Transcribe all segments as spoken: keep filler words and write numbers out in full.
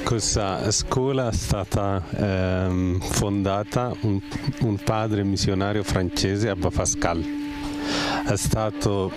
Questa scuola è stata ehm, fondata un, un padre missionario francese, Abba Pascal. È stato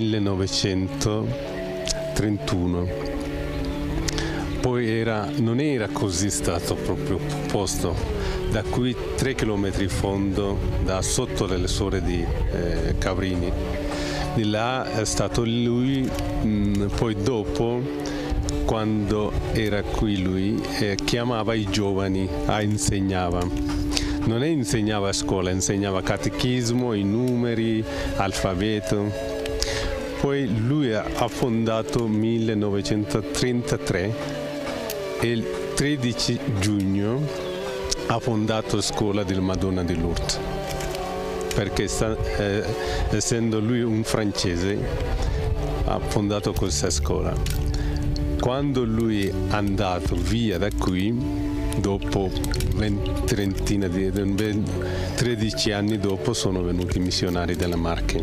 millenovecentotrentuno. Poi era, non era così stato proprio posto. Da qui tre chilometri in fondo, da sotto le sore di eh, Cavrini. Di là è stato lui, mh, poi dopo, quando era qui lui, eh, chiamava i giovani, ah, insegnava. Non è insegnava a scuola, insegnava catechismo, i numeri, alfabeto. Poi lui ha fondato millenovecentotrentatré e il tredici giugno ha fondato Scuola della Madonna di Lourdes, perché sta, eh, essendo lui un francese ha fondato questa scuola. Quando lui è andato via da qui, dopo trentina di, tredici anni dopo, sono venuti i missionari della Marche.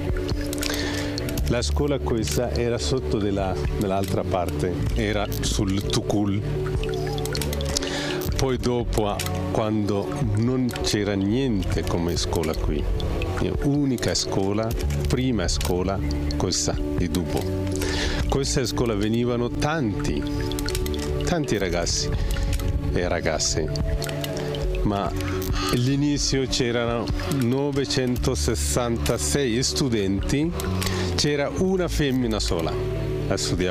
La scuola questa era sotto della, dell'altra parte, era sul Tucul. Poi dopo, quando non c'era niente come scuola qui, unica scuola, prima scuola, questa di Dubo. Questa scuola venivano tanti, tanti ragazzi e ragazze, ma all'inizio c'erano novecentosessantasei studenti, c'era una femmina sola a studiare.